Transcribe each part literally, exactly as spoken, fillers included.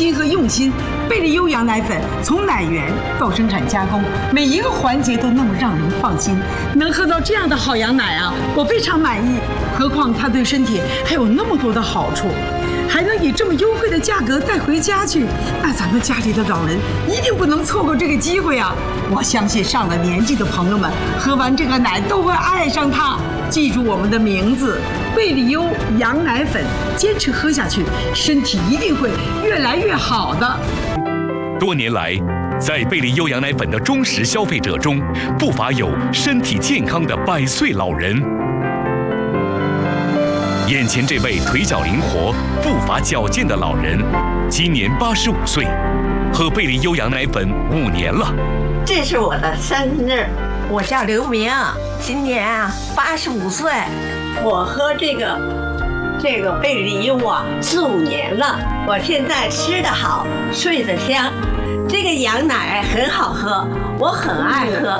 心和用心。贝利优羊奶粉从奶源到生产加工，每一个环节都那么让人放心。能喝到这样的好羊奶啊，我非常满意。何况它对身体还有那么多的好处，还能以这么优惠的价格带回家去，那咱们家里的老人一定不能错过这个机会啊！我相信上了年纪的朋友们喝完这个奶都会爱上它。记住我们的名字，贝利优羊奶粉，坚持喝下去，身体一定会越来越好的。 多年来，在贝利优羊奶粉的忠实消费者中，不乏有身体健康的百岁老人。眼前这位腿脚灵活、步伐矫健的老人，今年八十五岁，喝贝利优羊奶粉五年了。 这是我的生日， 我叫刘明，今年啊八十五岁。 我喝这个这个贝利优啊四五年了，我现在吃得好，睡得香。这个羊奶很好喝，我很爱喝。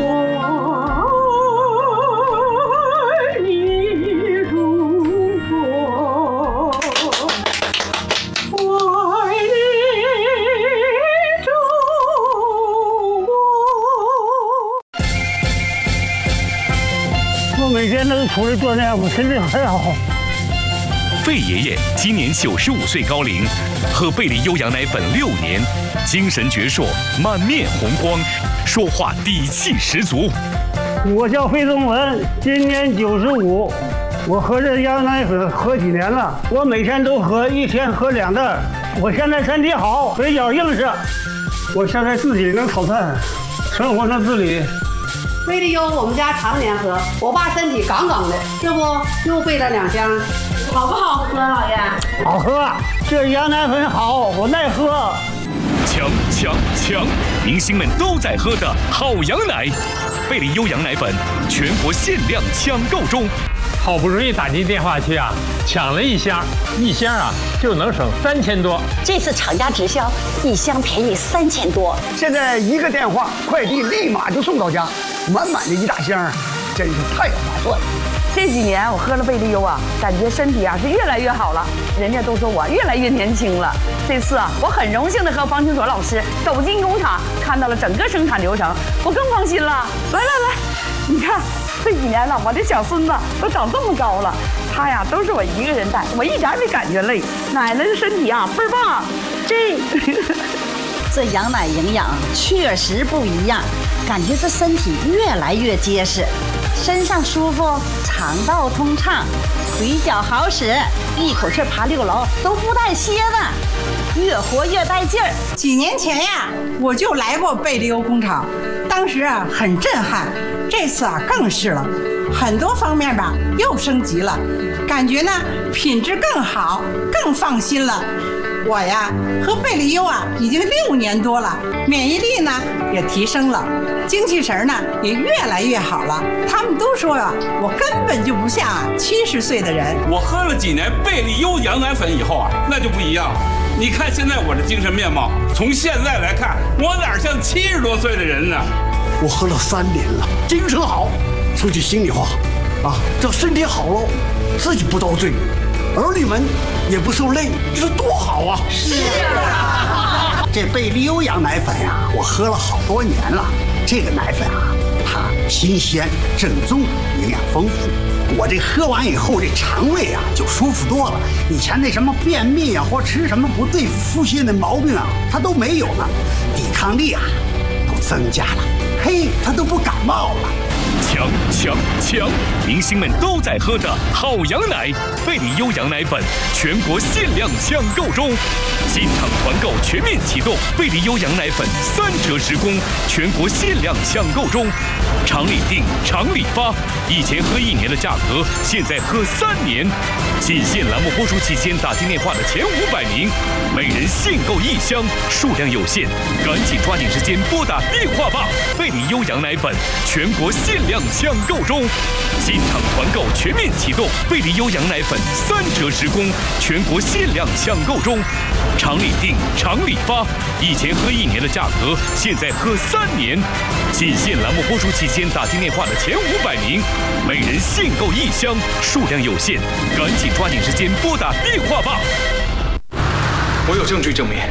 我每天都出来锻炼，我身体很好。 费爷爷今年九十五岁高龄，喝贝利优羊奶粉六年，精神矍铄，满面红光，说话底气十足。 我叫费宗文，今年九十五，我喝这羊奶粉喝几年了，我每天都喝，一天喝两袋。我现在身体好，腿脚硬实，我现在自己能炒菜，生活能自理。 贝利优我们家常年喝，我爸身体杠杠的，这不又备了两箱，好不好喝，老爷？ 好喝，这羊奶粉好，我耐喝。 强强强！明星们都在喝的好羊奶，贝利优羊奶粉全国限量抢购中。 好不容易打进电话去啊，抢了一箱，一箱啊就能省三千多。 这次厂家直销，一箱便宜三千多。 现在一个电话，快递立马就送到家，满满的一大箱，真是太划算了。 这几年我喝了贝利优啊，感觉身体啊是越来越好了，人家都说我越来越年轻了。这次啊，我很荣幸的和方清所老师走进工厂，看到了整个生产流程，我更放心了。来来来，你看这几年了，我的小孙子都长这么高了，他呀都是我一个人带，我一点没感觉累。奶奶的身体啊倍儿棒，这这羊奶营养确实不一样，感觉这身体越来越结实，身上舒服，肠道通畅，腿脚好使，一口气爬六楼都不带歇的，越活越带劲儿。 几年前呀，我就来过贝利优工厂，当时啊很震撼，这次啊更是了，很多方面吧又升级了，感觉呢品质更好，更放心了。我呀喝贝利优啊已经六年多了，免疫力呢也提升了，精气神呢也越来越好了。他们都说啊，我根本就不像啊七十岁的人。 我喝了几年贝利优羊奶粉以后啊，那就不一样了。你看现在我的精神面貌，从现在来看，我哪像七十多岁的人呢？ 我喝了三年了，精神好。说句心里话，啊，这身体好了，自己不遭罪，儿女们也不受累，这是多好啊！ 是啊， 这贝利优羊奶粉呀、啊，我喝了好多年了。这个奶粉啊，它新鲜、正宗，营养丰富。我这喝完以后，这肠胃啊就舒服多了。以前那什么便秘啊，或吃什么不对付些的毛病啊，它都没有了，抵抗力啊都增加了。嘿，它都不感冒了。 强强强！明星们都在喝的好羊奶，贝利优羊奶粉全国限量抢购中，进场团购全面启动，贝利优羊奶粉三折十公，全国限量抢购中，厂里订，厂里发，以前喝一年的价格，现在喝三年。仅限栏目播出期间打进电话的前五百名，每人限购一箱，数量有限，赶紧抓紧时间拨打电话吧！贝利优羊奶粉全国限量抢购中，进场团购全面启动，贝利优羊奶粉三折十公，全国限量抢购中，厂里订，厂里发，以前喝一年的价格，现在喝三年。仅限栏目播出期间打进电话的前五百名，每人限购一箱，数量有限，赶紧抓紧时间拨打电话吧！ 我有证据证明，